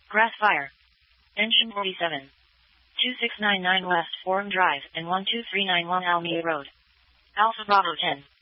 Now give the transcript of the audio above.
Grass Fire. Engine 47. 2699 West Forum Drive and 12391 Almia Road. Alpha Bravo 10.